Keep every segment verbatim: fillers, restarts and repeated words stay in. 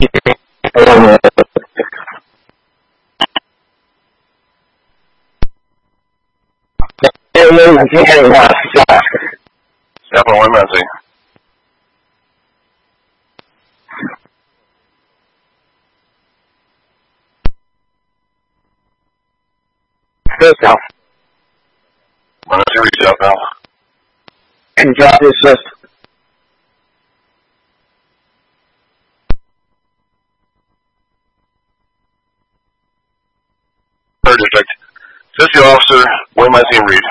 Stefan, one minute, see. Good now. One minute, reach out now. And drop this list. Third district. Fifty officer, Wayne Mycene Reed.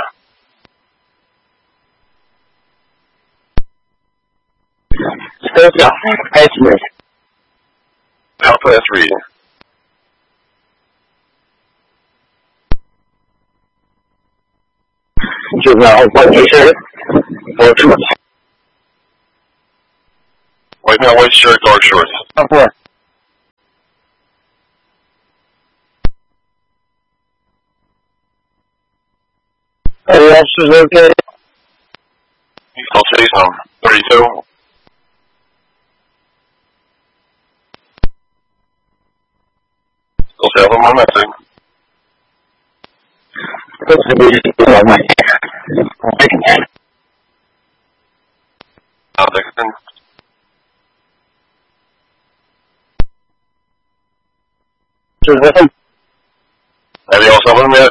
Good now. That's me. Alpha S Reed. Juvenile, what you said? Four two. White male, white shirt, dark shorts. Four. Any officers okay? I'll chase him. thirty-two. Still seven, one minute, see. What's the reason for my hand? Now, Dixon. Just with him? Have you all seven yet?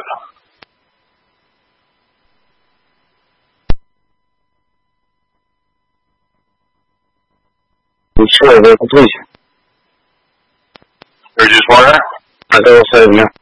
I'm sure they're complete. You're just partner? I will say, yeah.